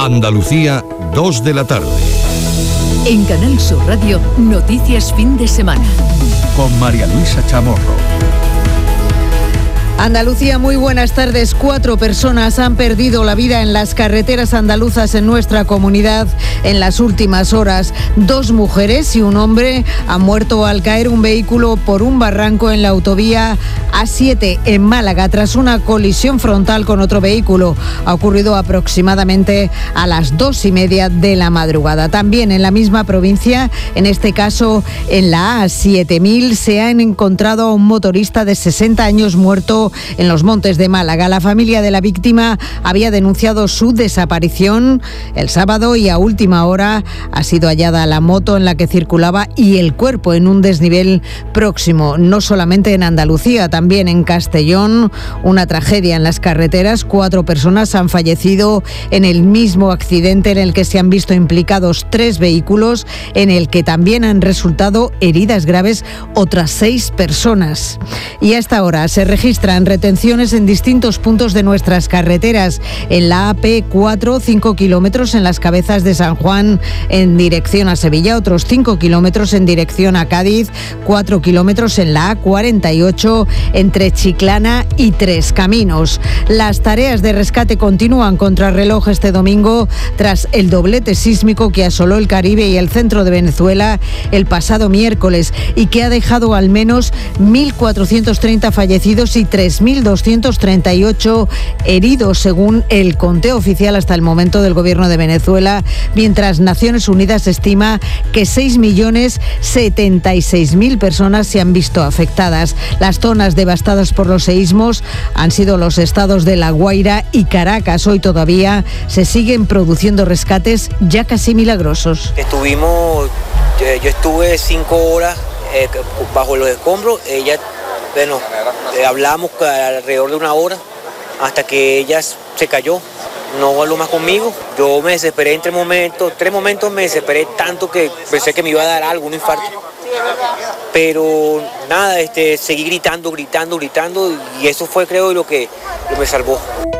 Andalucía, 2 de la tarde. En Canal Sur Radio, Noticias Fin de Semana. Con María Luisa Chamorro. Andalucía, muy buenas tardes. 4 personas han perdido la vida en las carreteras andaluzas en nuestra comunidad en las últimas horas. 2 mujeres y un hombre han muerto al caer un vehículo por un barranco en la autovía A7 en Málaga tras una colisión frontal con otro vehículo. Ha ocurrido aproximadamente a las 2:30 de la madrugada. También en la misma provincia, en este caso en la A7000, se han encontrado a un motorista de 60 años muerto en los Montes de Málaga. La familia de la víctima había denunciado su desaparición el sábado y a última hora ha sido hallada la moto en la que circulaba y el cuerpo en un desnivel próximo. No solamente en Andalucía, también en Castellón, una tragedia en las carreteras. 4 personas han fallecido en el mismo accidente en el que se han visto implicados 3 vehículos, en el que también han resultado heridas graves otras 6 personas. Y a esta hora se registran retenciones en distintos puntos de nuestras carreteras. En la AP4, 5 kilómetros en las Cabezas de San Juan en dirección a Sevilla, otros 5 kilómetros en dirección a Cádiz, 4 kilómetros en la A48 entre Chiclana y Tres Caminos. Las tareas de rescate continúan contrarreloj este domingo tras el doblete sísmico que asoló el Caribe y el centro de Venezuela el pasado miércoles y que ha dejado al menos 1.430 fallecidos y 3.238 heridos, según el conteo oficial hasta el momento del gobierno de Venezuela, mientras Naciones Unidas estima que 6.076.000 personas se han visto afectadas. Las zonas devastadas por los seísmos han sido los estados de La Guaira y Caracas. Hoy todavía se siguen produciendo rescates ya casi milagrosos. Yo estuve 5 horas bajo los escombros. Hablamos alrededor de 1 hora hasta que ella se cayó. No habló más conmigo. Yo me desesperé en 3 momentos me desesperé tanto que pensé que me iba a dar algo, un infarto. Pero nada, seguí gritando y eso fue, creo, lo que me salvó.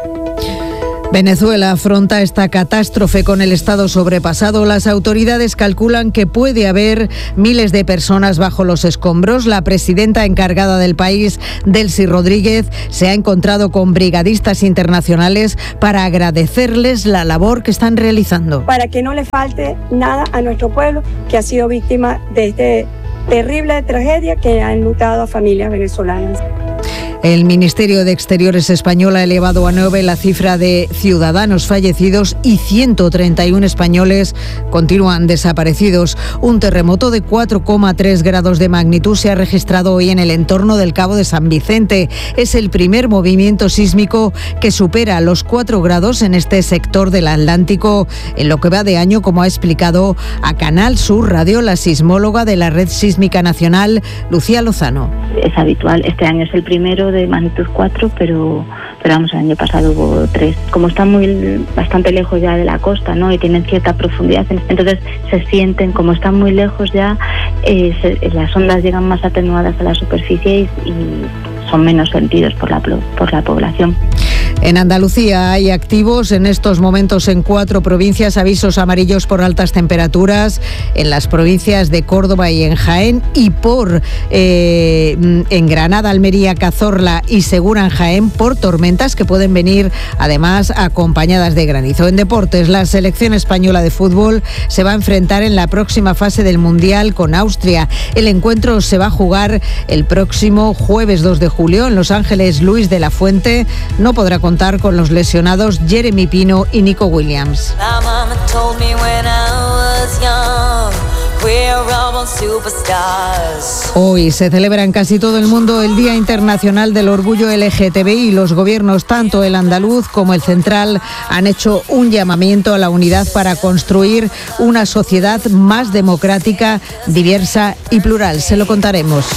Venezuela afronta esta catástrofe con el estado sobrepasado. Las autoridades calculan que puede haber miles de personas bajo los escombros. La presidenta encargada del país, Delcy Rodríguez, se ha encontrado con brigadistas internacionales para agradecerles la labor que están realizando. Para que no le falte nada a nuestro pueblo que ha sido víctima de esta terrible tragedia que ha enlutado a familias venezolanas. El Ministerio de Exteriores español ha elevado a 9 la cifra de ciudadanos fallecidos y 131 españoles continúan desaparecidos. Un terremoto de 4,3 grados de magnitud se ha registrado hoy en el entorno del Cabo de San Vicente. Es el primer movimiento sísmico que supera los 4 grados en este sector del Atlántico en lo que va de año, como ha explicado a Canal Sur Radio la sismóloga de la Red Sísmica Nacional, Lucía Lozano. Es habitual, este año es el primero de magnitud 4, pero vamos, el año pasado hubo 3. Como están bastante lejos ya de la costa, ¿no?, y tienen cierta profundidad, entonces se sienten, como están muy lejos ya, las ondas llegan más atenuadas a la superficie y son menos sentidos por la población. En Andalucía hay activos en estos momentos en 4 provincias avisos amarillos por altas temperaturas, en las provincias de Córdoba y en Jaén, y en Granada, Almería, Cazorla y Segura en Jaén por tormentas que pueden venir además acompañadas de granizo. En deportes, la selección española de fútbol se va a enfrentar en la próxima fase del Mundial con Austria. El encuentro se va a jugar el próximo jueves 2 de julio en Los Ángeles. Luis de la Fuente no podrá contar con los lesionados Jeremy Pino y Nico Williams. Hoy se celebra en casi todo el mundo el Día Internacional del Orgullo LGTBI. Los gobiernos, tanto el andaluz como el central, han hecho un llamamiento a la unidad para construir una sociedad más democrática, diversa y plural. Se lo contaremos.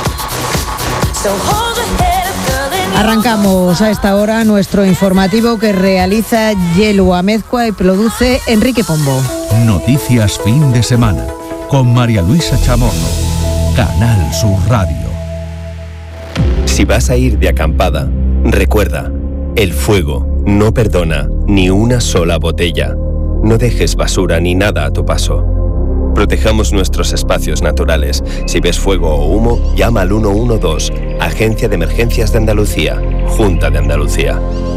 Arrancamos a esta hora nuestro informativo que realiza Yelu Amezcua y produce Enrique Pombo. Noticias fin de semana con María Luisa Chamorro, Canal Sur Radio. Si vas a ir de acampada, recuerda, el fuego no perdona ni una sola botella. No dejes basura ni nada a tu paso. Protejamos nuestros espacios naturales. Si ves fuego o humo, llama al 112, Agencia de Emergencias de Andalucía, Junta de Andalucía.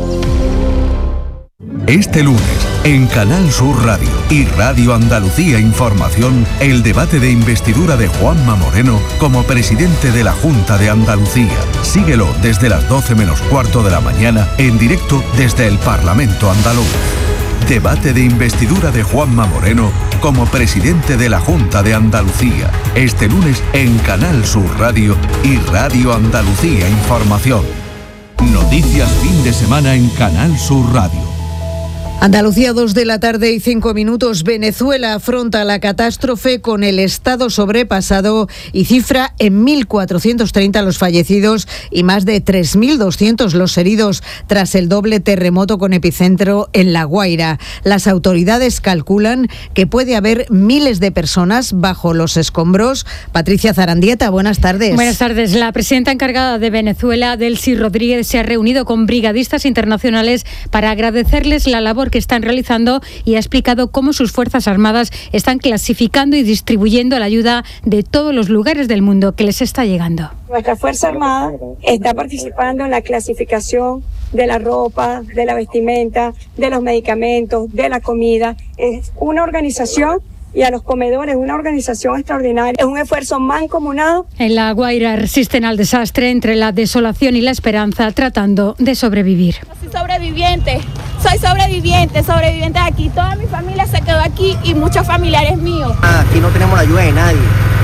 Este lunes, en Canal Sur Radio y Radio Andalucía Información, el debate de investidura de Juanma Moreno como presidente de la Junta de Andalucía. Síguelo desde las 12 menos cuarto de la mañana, en directo desde el Parlamento andaluz. Debate de investidura de Juanma Moreno como presidente de la Junta de Andalucía. Este lunes en Canal Sur Radio y Radio Andalucía Información. Noticias fin de semana en Canal Sur Radio. Andalucía, 2 de la tarde y 5 minutos. Venezuela afronta la catástrofe con el estado sobrepasado y cifra en 1.430 los fallecidos y más de 3.200 los heridos tras el doble terremoto con epicentro en La Guaira. Las autoridades calculan que puede haber miles de personas bajo los escombros. Patricia Zarandieta, buenas tardes. Buenas tardes. La presidenta encargada de Venezuela, Delcy Rodríguez, se ha reunido con brigadistas internacionales para agradecerles la labor que están realizando y ha explicado cómo sus Fuerzas Armadas están clasificando y distribuyendo la ayuda de todos los lugares del mundo que les está llegando. Nuestra Fuerza Armada está participando en la clasificación de la ropa, de la vestimenta, de los medicamentos, de la comida. Es una organización y a los comedores, una organización extraordinaria. Es un esfuerzo mancomunado. En La Guaira resisten al desastre entre la desolación y la esperanza, tratando de sobrevivir. Soy sobreviviente aquí. Toda mi familia se quedó aquí y muchos familiares míos. Aquí no tenemos la ayuda de nadie,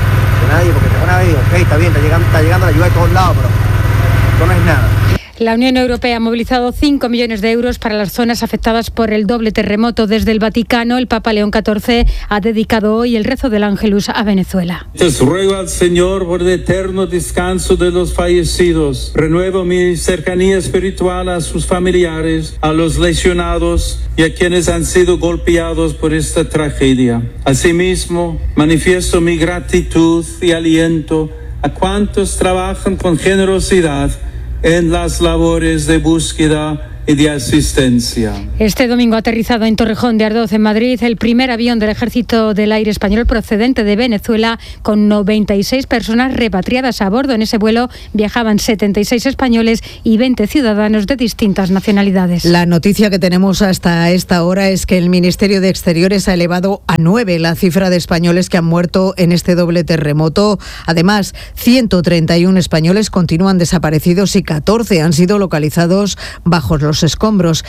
porque te van a ver, ok, está bien, está llegando la ayuda de todos lados, pero esto no es nada. La Unión Europea ha movilizado 5 millones de euros para las zonas afectadas por el doble terremoto. Desde el Vaticano, el Papa León XIV ha dedicado hoy el rezo del Ángelus a Venezuela. Les ruego al Señor por el eterno descanso de los fallecidos. Renuevo mi cercanía espiritual a sus familiares, a los lesionados y a quienes han sido golpeados por esta tragedia. Asimismo, manifiesto mi gratitud y aliento a cuantos trabajan con generosidad en las labores de búsqueda y de asistencia. Este domingo ha aterrizado en Torrejón de Ardoz, en Madrid, el primer avión del Ejército del Aire Español procedente de Venezuela, con 96 personas repatriadas a bordo. En ese vuelo viajaban 76 españoles y 20 ciudadanos de distintas nacionalidades. La noticia que tenemos hasta esta hora es que el Ministerio de Exteriores ha elevado a 9 la cifra de españoles que han muerto en este doble terremoto. Además, 131 españoles continúan desaparecidos y 14 han sido localizados bajo los escombros.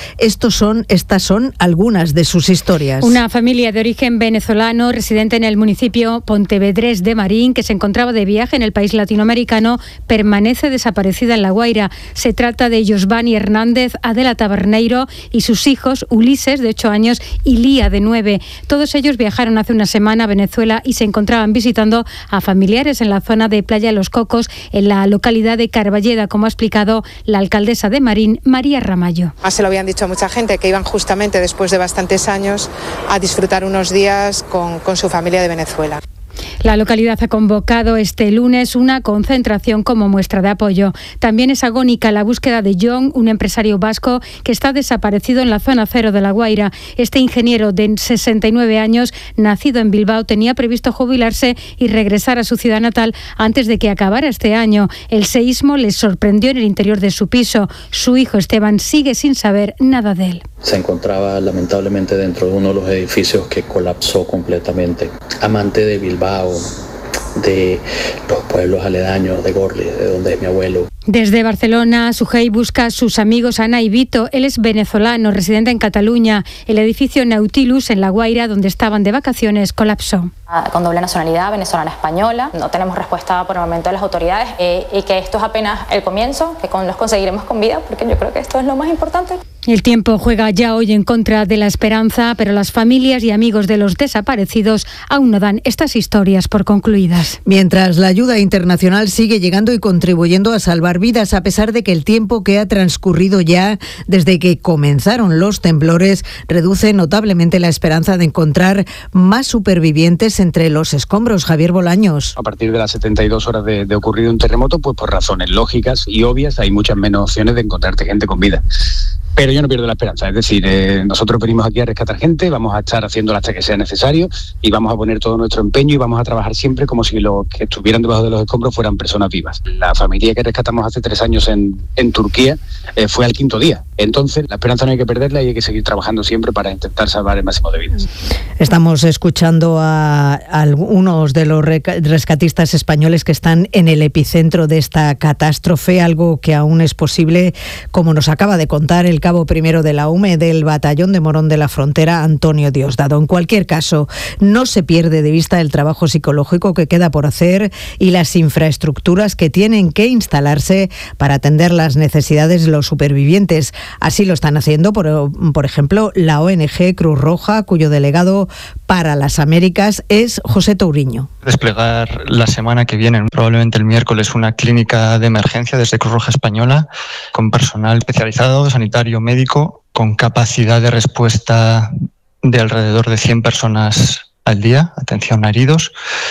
Estas son algunas de sus historias. Una familia de origen venezolano residente en el municipio pontevedrés de Marín, que se encontraba de viaje en el país latinoamericano, permanece desaparecida en La Guaira. Se trata de Josvani Hernández, Adela Taberneiro y sus hijos Ulises, de 8 años, y Lía, de 9. Todos ellos viajaron hace una semana a Venezuela y se encontraban visitando a familiares en la zona de Playa de los Cocos, en la localidad de Carballeda, como ha explicado la alcaldesa de Marín, María Ramallo. Se lo habían dicho a mucha gente, que iban justamente después de bastantes años a disfrutar unos días con su familia de Venezuela. La localidad ha convocado este lunes una concentración como muestra de apoyo. También es agónica la búsqueda de John, un empresario vasco que está desaparecido en la zona cero de La Guaira. Este ingeniero de 69 años, nacido en Bilbao, tenía previsto jubilarse y regresar a su ciudad natal antes de que acabara este año. El seísmo le sorprendió en el interior de su piso. Su hijo Esteban sigue sin saber nada de él. Se encontraba lamentablemente dentro de uno de los edificios que colapsó completamente. Amante de Bilbao, de los pueblos aledaños, de Gorli, de donde es mi abuelo. Desde Barcelona, Sujei busca a sus amigos Ana y Vito. Él es venezolano, residente en Cataluña. El edificio Nautilus, en La Guaira, donde estaban de vacaciones, colapsó. Con doble nacionalidad, venezolana-española. No tenemos respuesta por el momento de las autoridades y que esto es apenas el comienzo, que los conseguiremos con vida, porque yo creo que esto es lo más importante. El tiempo juega ya hoy en contra de la esperanza, pero las familias y amigos de los desaparecidos aún no dan estas historias por concluidas. Mientras la ayuda internacional sigue llegando y contribuyendo a salvar vidas, a pesar de que el tiempo que ha transcurrido ya desde que comenzaron los temblores reduce notablemente la esperanza de encontrar más supervivientes entre los escombros. Javier Bolaños. A partir de las 72 horas de ocurrido un terremoto, pues por razones lógicas y obvias hay muchas menos opciones de encontrarte gente con vida. pero yo no pierdo la esperanza. Es decir, nosotros venimos aquí a rescatar gente, vamos a estar haciéndolo hasta que sea necesario y vamos a poner todo nuestro empeño y vamos a trabajar siempre como si los que estuvieran debajo de los escombros fueran personas vivas. La familia que rescatamos hace 3 años en Turquía fue al 5.º día. Entonces, la esperanza no hay que perderla y hay que seguir trabajando siempre para intentar salvar el máximo de vidas. Estamos escuchando a algunos de los rescatistas españoles que están en el epicentro de esta catástrofe, algo que aún es posible, como nos acaba de contar el cabo primero de la UME del Batallón de Morón de la Frontera, Antonio Diosdado. En cualquier caso, no se pierde de vista el trabajo psicológico que queda por hacer y las infraestructuras que tienen que instalarse para atender las necesidades de los supervivientes. Así lo están haciendo, por ejemplo, la ONG Cruz Roja, cuyo delegado para las Américas es José Touriño. Desplegar la semana que viene, probablemente el miércoles, una clínica de emergencia desde Cruz Roja Española con personal especializado, sanitario, médico, con capacidad de respuesta de alrededor de 100 personas al día, atención a heridos.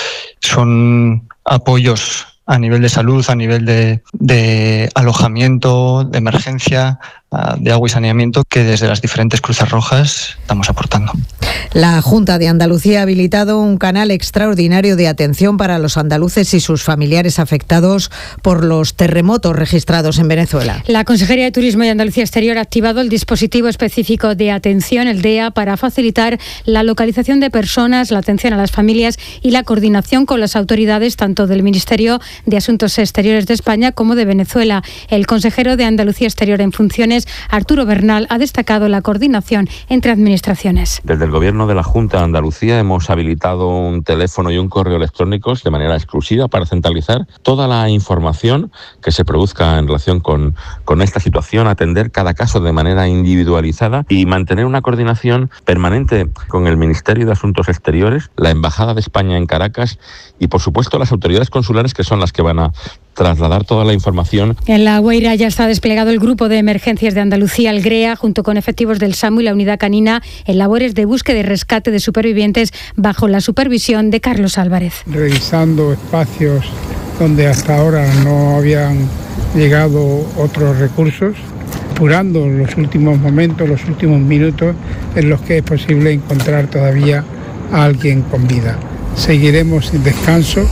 Son apoyos a nivel de salud, a nivel de alojamiento, de emergencia, de agua y saneamiento, que desde las diferentes Cruces Rojas estamos aportando. La Junta de Andalucía ha habilitado un canal extraordinario de atención para los andaluces y sus familiares afectados por los terremotos registrados en Venezuela. La Consejería de Turismo y Andalucía Exterior ha activado el dispositivo específico de atención, el DEA, para facilitar la localización de personas, la atención a las familias y la coordinación con las autoridades tanto del Ministerio de Asuntos Exteriores de España como de Venezuela. El consejero de Andalucía Exterior en funciones, Arturo Bernal, ha destacado la coordinación entre administraciones. Desde el Gobierno de la Junta de Andalucía hemos habilitado un teléfono y un correo electrónicos de manera exclusiva para centralizar toda la información que se produzca en relación con esta situación, atender cada caso de manera individualizada y mantener una coordinación permanente con el Ministerio de Asuntos Exteriores, la Embajada de España en Caracas y, por supuesto, las autoridades consulares, que son las que van a trasladar toda la información. En La Guaira ya está desplegado el Grupo de Emergencias de Andalucía, el GREA, junto con efectivos del SAMU y la Unidad Canina, en labores de búsqueda y rescate de supervivientes bajo la supervisión de Carlos Álvarez. Revisando espacios donde hasta ahora no habían llegado otros recursos, apurando los últimos momentos, los últimos minutos en los que es posible encontrar todavía a alguien con vida. Seguiremos sin descanso.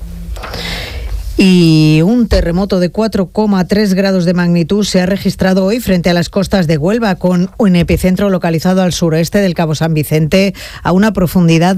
Y un terremoto de 4,3 grados de magnitud se ha registrado hoy frente a las costas de Huelva, con un epicentro localizado al suroeste del Cabo San Vicente, a una profundidad